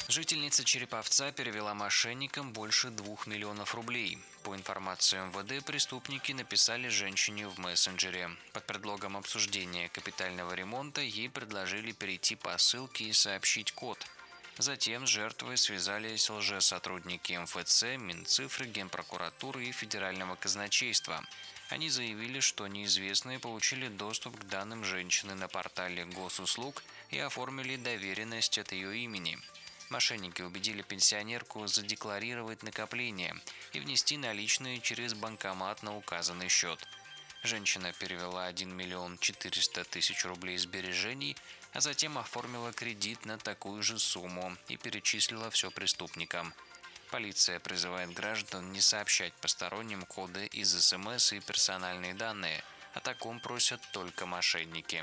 Жительница Череповца перевела мошенникам больше 2 миллионов рублей. По информации МВД, преступники написали женщине в мессенджере. Под предлогом обсуждения капитального ремонта ей предложили перейти по ссылке и сообщить код. Затем с жертвой связались лжесотрудники МФЦ, Минцифры, Генпрокуратуры и Федерального казначейства. Они заявили, что неизвестные получили доступ к данным женщины на портале госуслуг и оформили доверенность от ее имени. Мошенники убедили пенсионерку задекларировать накопления и внести наличные через банкомат на указанный счет. Женщина перевела 1 миллион 400 тысяч рублей сбережений, а затем оформила кредит на такую же сумму и перечислила все преступникам. Полиция призывает граждан не сообщать посторонним коды из СМС и персональные данные. О таком просят только мошенники.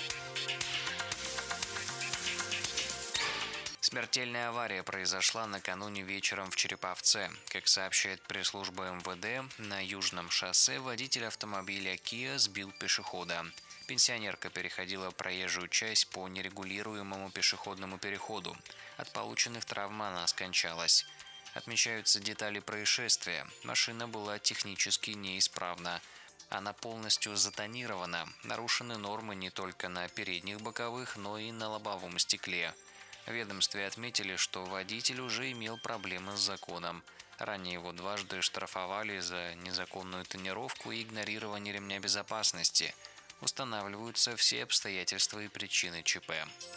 Смертельная авария произошла накануне вечером в Череповце. Как сообщает пресс-служба МВД, на Южном шоссе водитель автомобиля Kia сбил пешехода. Пенсионерка переходила проезжую часть по нерегулируемому пешеходному переходу. От полученных травм она скончалась. Отмечаются детали происшествия. Машина была технически неисправна. Она полностью затонирована. Нарушены нормы не только на передних боковых, но и на лобовом стекле. В ведомстве отметили, что водитель уже имел проблемы с законом. Ранее его дважды штрафовали за незаконную тонировку и игнорирование ремня безопасности. Устанавливаются все обстоятельства и причины ЧП.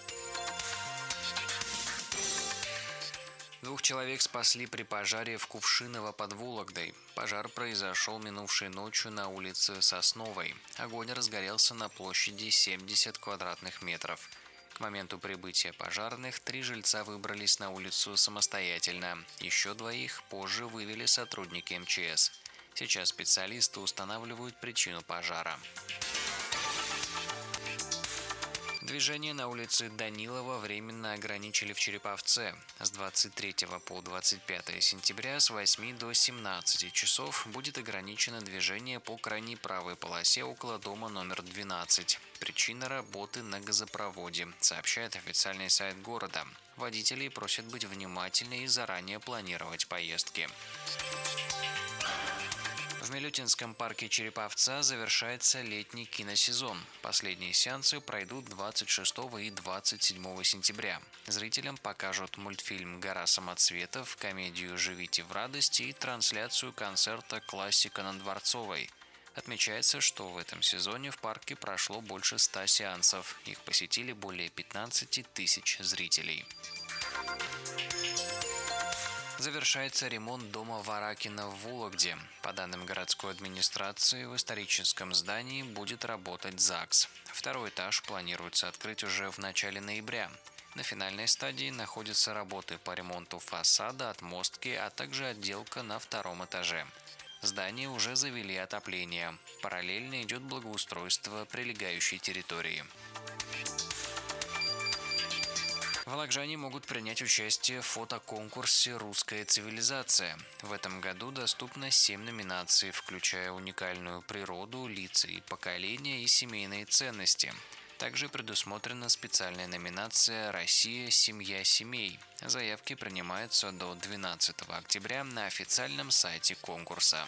2 человек спасли при пожаре в Кувшиново под Вологдой. Пожар произошел минувшей ночью на улице Сосновой. Огонь разгорелся на площади 70 квадратных метров. К моменту прибытия пожарных 3 жильца выбрались на улицу самостоятельно. Еще 2 позже вывели сотрудники МЧС. Сейчас специалисты устанавливают причину пожара. Движение на улице Данилова временно ограничили в Череповце. С 23 по 25 сентября с 8 до 17 часов будет ограничено движение по крайней правой полосе около дома номер 12. Причина работы на газопроводе, сообщает официальный сайт города. Водителей просят быть внимательнее и заранее планировать поездки. В Милютинском парке Череповца завершается летний киносезон. Последние сеансы пройдут 26 и 27 сентября. Зрителям покажут мультфильм «Гора самоцветов», комедию «Живите в радости» и трансляцию концерта «Классика на Дворцовой». Отмечается, что в этом сезоне в парке прошло больше 100 сеансов. Их посетили более 15 тысяч зрителей. Завершается ремонт дома Варакина в Вологде. По данным городской администрации, в историческом здании будет работать ЗАГС. Второй этаж планируется открыть уже в начале ноября. На финальной стадии находятся работы по ремонту фасада, отмостки, а также отделка на 2 этаже. Здание уже завели отопление. Параллельно идет благоустройство прилегающей территории. Вологжане могут принять участие в фотоконкурсе «Русская цивилизация». В этом году доступно 7 номинаций, включая уникальную природу, лица и поколения и семейные ценности. Также предусмотрена специальная номинация «Россия. Семья семей». Заявки принимаются до 12 октября на официальном сайте конкурса.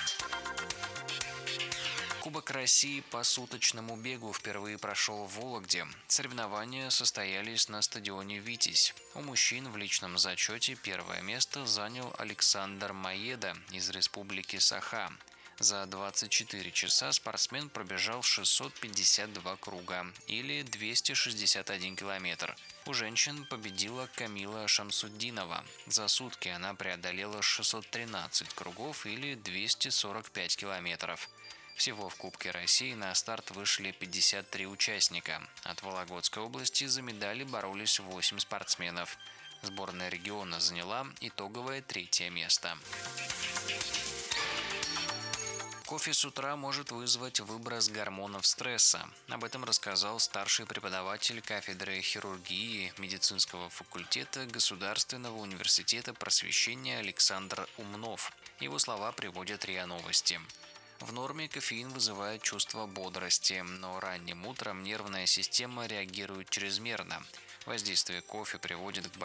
Кубок России по суточному бегу впервые прошел в Вологде. Соревнования состоялись на стадионе «Витязь». У мужчин в личном зачете первое место занял Александр Маеда из Республики Саха. За 24 часа спортсмен пробежал 652 круга, или 261 километр. У женщин победила Камила Шамсуддинова. За сутки она преодолела 613 кругов, или 245 километров. Всего в Кубке России на старт вышли 53 участника. От Вологодской области за медали боролись 8 спортсменов. Сборная региона заняла итоговое 3-е место. Кофе с утра может вызвать выброс гормонов стресса. Об этом рассказал старший преподаватель кафедры хирургии медицинского факультета Государственного университета просвещения Александр Умнов. Его слова приводят РИА Новости. В норме кофеин вызывает чувство бодрости, но ранним утром нервная система реагирует чрезмерно. Воздействие кофе приводит к